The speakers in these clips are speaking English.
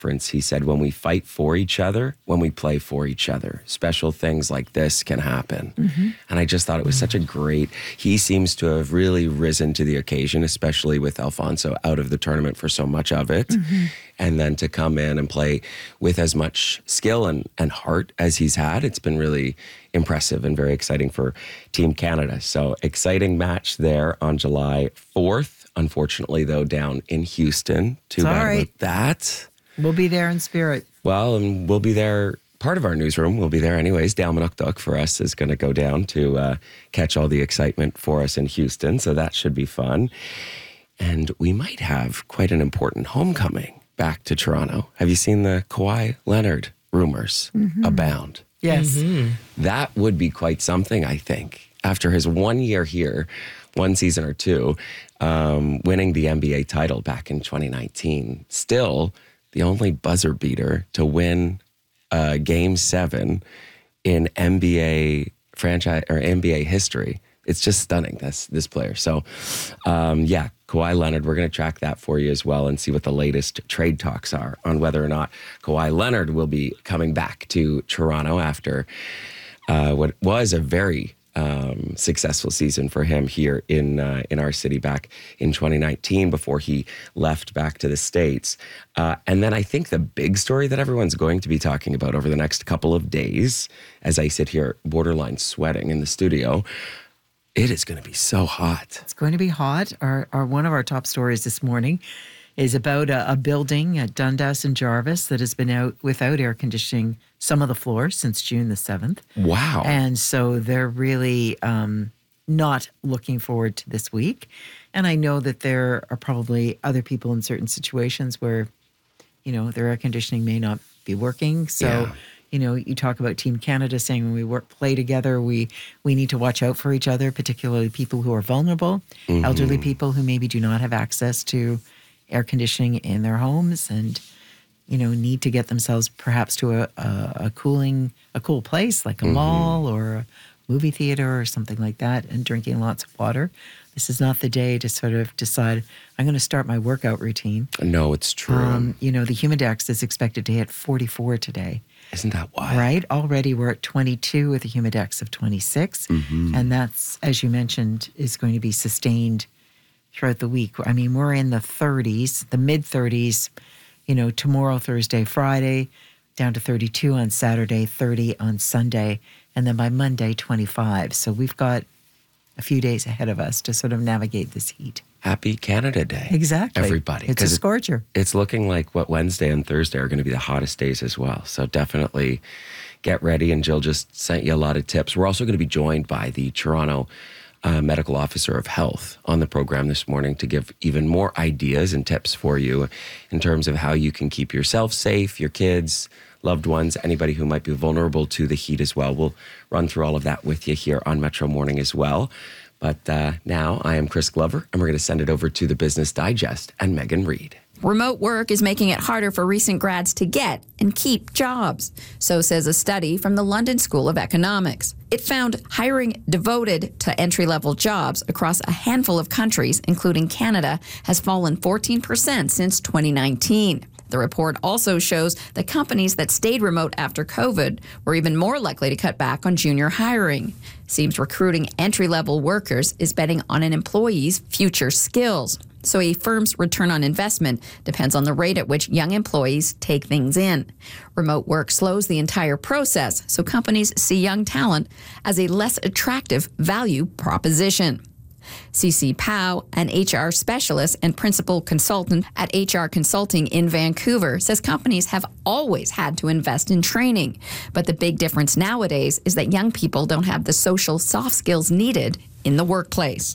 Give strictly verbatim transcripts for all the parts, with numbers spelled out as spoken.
He said, when we fight for each other, when we play for each other, special things like this can happen. Mm-hmm. And I just thought it was such a great, he seems to have really risen to the occasion, especially with Alfonso out of the tournament for so much of it. Mm-hmm. And then to come in and play with as much skill and, and heart as he's had, it's been really impressive and very exciting for Team Canada. So exciting match there on July fourth. Unfortunately, though, down in Houston. Too bad right. about that. We'll be there in spirit. Well, and we'll be there. Part of our newsroom will be there anyways. Dale Manukduk for us is going to go down to uh, catch all the excitement for us in Houston. So that should be fun. And we might have quite an important homecoming back to Toronto. Have you seen the Kawhi Leonard rumors mm-hmm. abound? Yes. Mm-hmm. That would be quite something, I think. After his one year here, one season or two, um, winning the N B A title back in twenty nineteen, still the only buzzer beater to win uh, Game Seven in N B A franchise or N B A history. It's just stunning, this this player. So, um, yeah, Kawhi Leonard, we're going to track that for you as well and see what the latest trade talks are on whether or not Kawhi Leonard will be coming back to Toronto after uh, what was a very Um, successful season for him here in uh, in our city back in twenty nineteen before he left back to the States. Uh, and then I think the big story that everyone's going to be talking about over the next couple of days, as I sit here borderline sweating in the studio, it is going to be so hot. It's going to be hot. Our, our one of our top stories this morning is about a, a building at Dundas and Jarvis that has been out without air conditioning some of the floors since June the seventh. Wow. And so they're really um, not looking forward to this week. And I know that there are probably other people in certain situations where, you know, their air conditioning may not be working. So, yeah. you know, you talk about Team Canada saying when we work, play together, we, we need to watch out for each other, particularly people who are vulnerable, mm-hmm. elderly people who maybe do not have access to air conditioning in their homes and, you know, need to get themselves perhaps to a, a, a cooling, a cool place like a mm-hmm. mall or a movie theater or something like that, and drinking lots of water. This is not the day to sort of decide, I'm going to start my workout routine. No, it's true. Um, you know, the Humidex is expected to hit forty-four today. Isn't that wild? Right? Already we're at twenty-two with a Humidex of twenty-six. Mm-hmm. And that's, as you mentioned, is going to be sustained throughout the week. I mean, we're in the thirties, the mid-thirties, you know, tomorrow, Thursday, Friday, down to thirty-two on Saturday, thirty on Sunday, and then by Monday, twenty-five. So we've got a few days ahead of us to sort of navigate this heat. Happy Canada Day. Exactly. Everybody. It's a scorcher. It, it's looking like what Wednesday and Thursday are going to be the hottest days as well. So definitely get ready. And Jill just sent you a lot of tips. We're also going to be joined by the Toronto Uh, medical officer of health on the program this morning to give even more ideas and tips for you in terms of how you can keep yourself safe, your kids, loved ones, anybody who might be vulnerable to the heat as well. We'll run through all of that with you here on Metro Morning as well. But uh, now I am Chris Glover, and we're going to send it over to the Business Digest and Megan Reid. Remote work is making it harder for recent grads to get and keep jobs. So says a study from the London School of Economics. It found hiring devoted to entry-level jobs across a handful of countries, including Canada, has fallen fourteen percent since twenty nineteen. The report also shows that companies that stayed remote after COVID were even more likely to cut back on junior hiring. Seems recruiting entry-level workers is betting on an employee's future skills. So a firm's return on investment depends on the rate at which young employees take things in. Remote work slows the entire process, so companies see young talent as a less attractive value proposition. Cece Powell, an H R specialist and principal consultant at H R Consulting in Vancouver, says companies have always had to invest in training. But the big difference nowadays is that young people don't have the social soft skills needed in the workplace.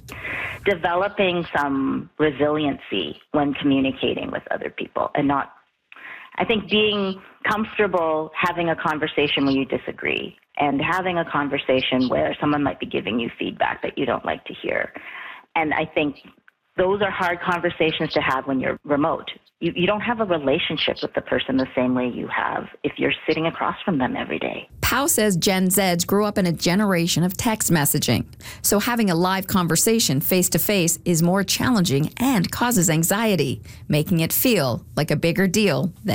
Developing some resiliency when communicating with other people and not, I think being comfortable having a conversation when you disagree and having a conversation where someone might be giving you feedback that you don't like to hear. And I think those are hard conversations to have when you're remote. You, you don't have a relationship with the person the same way you have if you're sitting across from them every day. Powell says Gen Zs grew up in a generation of text messaging. So having a live conversation face-to-face is more challenging and causes anxiety, making it feel like a bigger deal than